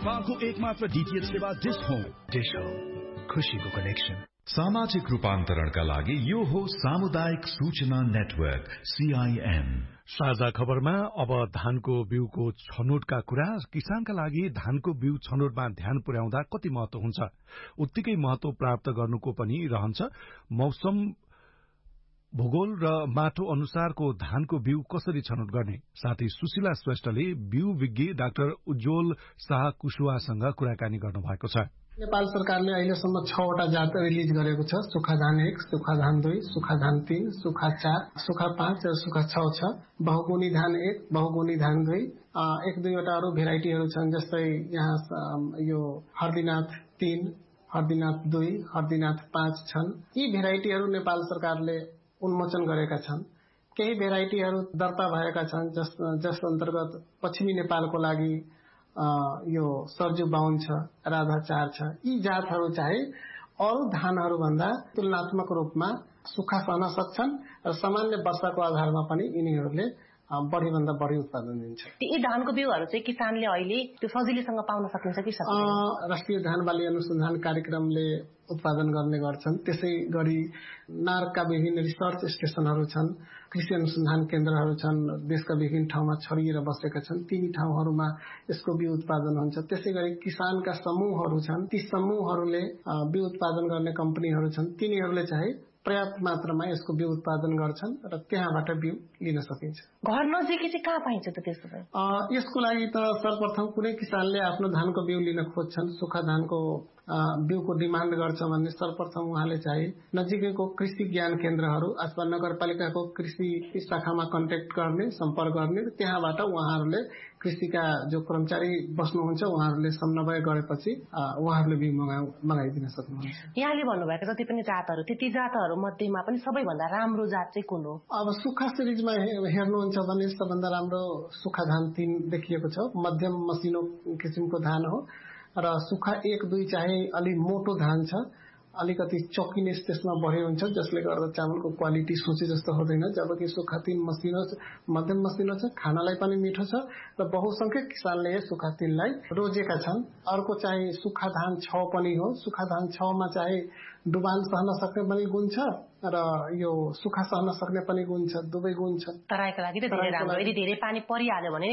नेपालको एकमात्र डीटीएच सेवा डिश होम। डिश होम, खुशीको कनेक्सन। सामाजिक रूपान्तरणका लागि यो हो सामुदायिक सूचना नेटवर्क CIN। साझा खबरमा अब धानको बिउको छनौटका कुरा। किसानका लागि धानको बिउ छनौटमा ध्यान पुर्याउँदा कति महत्व हुन्छ, उत्तिकै महत्व प्राप्त गर्नुको पनि रहन्छ। मौसम, भूगोल र माटो अनुसारको धानको बिउ कसरी छनौट गर्ने, साथै सुशीला श्रेष्ठले बिउ विज्ञ डाक्टर उज्जवल शाह कुशवासँग कुराकानी गर्नुभएको छ। नेपाल सरकारले अहिलेसम्म 6 वटा जात रिलिज गरेको छ। सुखा धान 1, सुखा धान 2, सुखा धान 3, सुखा 4, सुखा 5 र सुखा 6 छ। बहुगुणी धान 1, बहुगुणी धान 2, 1-2 वटा अरू भेराइटीहरू छन्, जस्तै यहाँ यो हर्दीनाथ 3, हर्दीनाथ 2, हर्दीनाथ 5 छन्। यी भेराइटीहरू नेपाल सरकारले उन्मोचन गरेका छन्। केही भेराइटीहरू दर्ता भएका छन्, जस अन्तर्गत पश्चिमी नेपालको लागि यो सर्जु 52 छ, राधा 4 छ। यी जातहरू चाहिँ अरू धानहरू भन्दा तुलनात्मक रूपमा सुक्खा सहन सक्छन् र सामान्य वर्षाको आधारमा पनि यिनीहरूले बढी भन्दा बढी उत्पादन दिन्छ। यी धानको बिउहरू चाहिँ किसानले अहिले त्यो सजिलैसँग पाउन सकिन्छ कि सक्दैन? राष्ट्रिय धान बाली अनुसन्धान कार्यक्रमले उत्पादन गर्ने गर्छन्। त्यसै गरी नार्कका विभिन्न रिसर्च स्टेशनहरू छन्, कृषि अनुसन्धान केन्द्रहरू छन्, देशका विभिन्न ठाउँमा छरिएर बसेका छन्। तिनी ठाउँहरूमा यसको बिउ उत्पादन हुन्छ। त्यसै गरी किसानका समूहहरू छन्, ती समूहहरूले बिउ उत्पादन गर्ने कम्पनीहरू छन्, तिनीहरूले चाहिँ पर्याप्त मात्रामा यसको बिउ उत्पादन गर्छन् र त्यहाँबाट बिउ लिन सकिन्छ। घर नजिकै चाहिँ कहाँ पाइन्छ त त्यसो भए? यसको लागि त सर्वप्रथम कुनै किसानले आफ्नो धानको बिउ लिन खोज्छन्, सुक्खा धानको बिउको डिमान्ड गर्छ भने सर्वप्रथम उहाँले चाहिँ नजिकैको कृषि ज्ञान केन्द्रहरू अथवा नगरपालिकाको कृषि शाखामा कन्ट्याक्ट गर्ने, सम्पर्क गर्ने र त्यहाँबाट उहाँहरूले कृषिका जो कर्मचारी बस्नुहुन्छ उहाँहरूले समन्वय गरेपछि उहाँहरूले बिउ मगाइदिन सक्नुहुन्छ। यहाँले भन्नुभएको जति पनि जातहरू, ती जातहरू मध्येमा पनि सबैभन्दा राम्रो जात चाहिँ कुन हो? अब सुक्खा सिरिजमा हेर्नुहुन्छ भने सबभन्दा राम्रो सुक्खा धान 3 देखिएको छ। मध्यम मसिनो किसिमको धान हो र सुक्खा 1-2 चाहिँ अलि मोटो धान छ, अलिकति चौकिनेस त्यसमा बढी हुन्छ, जसले गर्दा चामलको क्वालिटी सोचे जस्तो हुँदैन। जबकि सुक्खा 3 मध्यम मसिनो छ, खानालाई पनि मिठो छ र बहुसंख्यक किसानले सुक्खा 3 लाई रोजेका छन्। अर्को चाहिँ सुक्खा धान 6 पनि हो। सुक्खा धान 6 मा चाहिँ डुबान सहन सक्ने पनि गुण छ र यो सुक्खा सहन सक्ने पनि गुण छ, दुवै गुण छ। तराईका लागि त धेरै राम्रो। यदि धेरै पानी परिहाल्यो भने